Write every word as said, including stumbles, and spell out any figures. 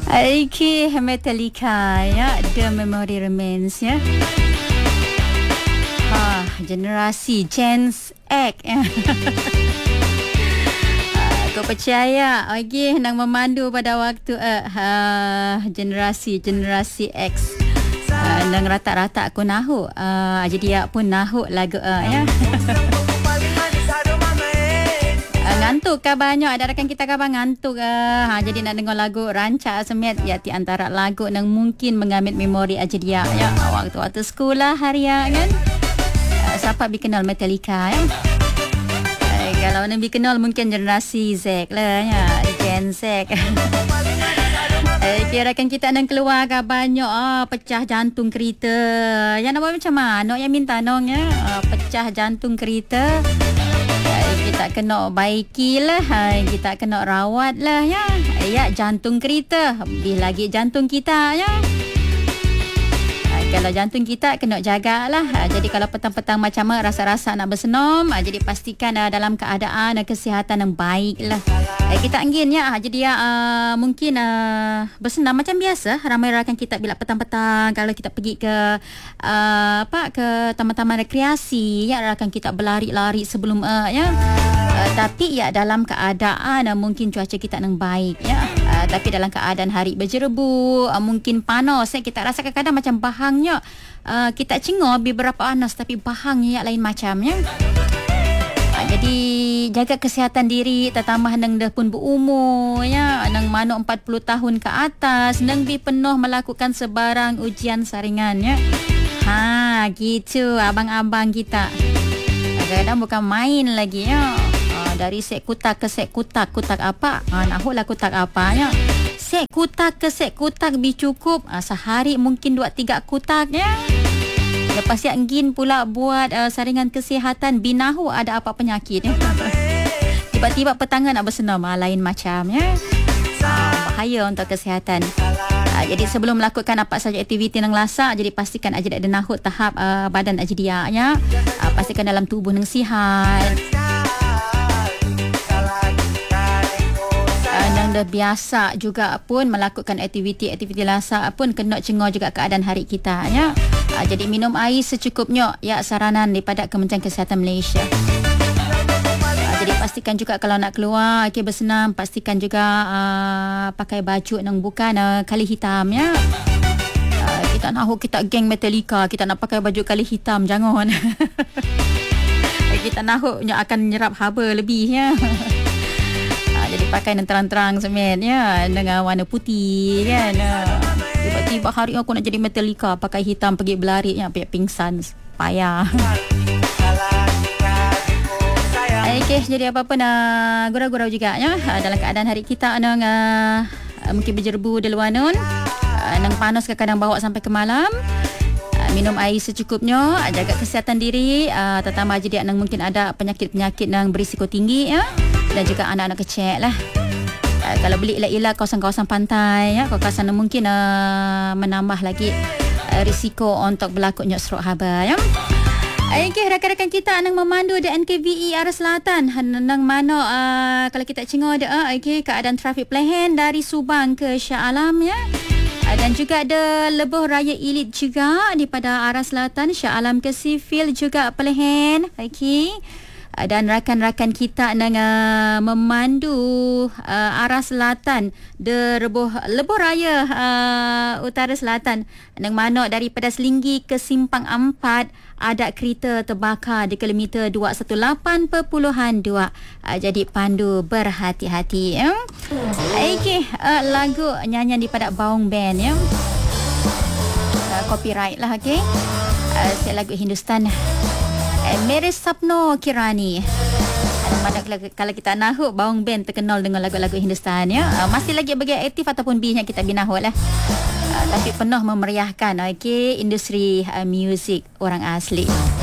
Okay, Metallica ya, The Memory Remains ya. Ha, generasi Gen X ya. Aku percaya okay, nang memandu pada waktu uh, uh, generasi generasi X. Uh, nang rata-rata aku nahu. Uh, jadi ya pun nahu lagu uh, ya. Ngantuk kah banyak? Ada rakan kita kah ngantuk uh, ha, jadi nak dengar lagu rancak semet ya, di antara lagu yang mungkin mengambil memori aja dia ya, waktu-waktu sekolah harian kan. Uh, siapa bi kenal Metallica ya? Uh, kalau nak bi kenal mungkin generasi Z lah ya, Gen Z. Eh, kira kan kita nak keluar kah banyak ah, pecah jantung kereta. Yang nak buat macam mana? Yang minta nong ya, ah, pecah jantung kereta. Kita kena baiki lah, kita kena rawat lah ya. Ya, jantung kereta, lebih lagi jantung kita ya. Kalau jantung kita kena jagalah. Jadi kalau petang-petang macam mana rasa-rasa nak bersenam, jadi pastikan dalam keadaan kesihatan yang baik lah. Kita ingin ya, jadi ya uh, mungkin uh, bersenam macam biasa. Ramai rakan kita bila petang-petang kalau kita pergi ke uh, apa ke taman-taman rekreasi ya, rakan kita berlari-lari sebelum uh, ya. Uh, tapi ya dalam keadaan uh, mungkin cuaca kita yang baik ya. Uh, tapi dalam keadaan hari berjerebu, uh, mungkin panas ya, kita rasa kadang-kadang macam bahangnya uh, kita cengor beberapa panas, tapi bahangnya lain macamnya. Uh, jadi jaga kesihatan diri, terutama nang dah pun berumur ya, nang mano empat puluh tahun ke atas, nang bi penuh melakukan sebarang ujian saringan ya. Ha, gitu abang-abang kita. Kadang-kadang bukan main lagi ya. Dari sek kutak ke sek kutak. Kutak apa? Ha, nak lah kutak apa ya? Sek kutak ke sek kutak bi cukup. Ha, sehari mungkin dua tiga kutak ya. Lepas yang gin pula buat uh, saringan kesihatan, binahu ada apa penyakit ya. Tiba-tiba petang nak bersenam, ha, lain macam ya. Ha, bahaya untuk kesihatan. Ha, jadi sebelum melakukan apa saja aktiviti yang lasak, jadi pastikan aja ada nahut tahap uh, badan aja dia ya. Ha, pastikan dalam tubuh yang sihat. Dah biasa juga pun melakukan aktiviti-aktiviti lasak pun kena cengor juga keadaan hari kita ya. Ha, jadi minum air secukupnya ya, saranan daripada Kementerian Kesihatan Malaysia. Ha, jadi pastikan juga kalau nak keluar okay, bersenam, pastikan juga uh, pakai baju yang bukan uh, kali hitam ya. Uh, kita nak kita geng Metallica, kita nak pakai baju kali hitam, jangan. Kita nak yang akan nyerap haba lebih ya. Jadi pakai yang terang-terang semen ya, dengan warna putih kan. Tiba-tiba hari aku nak jadi Metallica, pakai hitam pergi berlari ya, pergi pingsan, payah. Okey, jadi apa-apa nak gurau-gurau juga ya, dalam keadaan hari kita nang uh, mungkin berjerebu di luar nun, uh, nang panas kadang bawa sampai ke malam. Uh, minum air secukupnya, jaga kesihatan diri, uh, terutama jadi nang mungkin ada penyakit-penyakit nang berisiko tinggi ya. Dan juga anak-anak kecil lah. Uh, kalau beli elak-elak kawasan-kawasan pantai ya, kawasan yang mungkin uh, menambah lagi uh, risiko untuk berlakunya stroke haba ya. Okey, rakan-rakan kita nang memandu di N K V E arah selatan, nang mana uh, kalau kita cengok ada uh, okey keadaan trafik pelahan dari Subang ke Shah Alam ya. Uh, dan juga ada lebuh raya Elite juga di pada arah selatan, Shah Alam ke Sivil juga pelahan. Okey. Dan rakan-rakan kita nang uh, memandu uh, arah selatan de rebuh lebuh raya uh, utara selatan, nang mana daripada Selinggi ke Simpang Empat ada kereta terbakar di kilometer dua satu lapan perpuluhan dua. Uh, jadi pandu berhati-hati ya. Okey, uh, lagu nyanyian daripada Baung Band ya. Uh, copyright lah okey. Uh, saya lagu Hindustan. Mere Sapno Kirani. Mana kalau kita nahu Baung Band terkenal dengan lagu-lagu Hindustan ya. Uh, masih lagi bagi aktif ataupun B yang kita binahu lah. Uh, tapi penuh memeriahkan okey industri uh, muzik orang asli.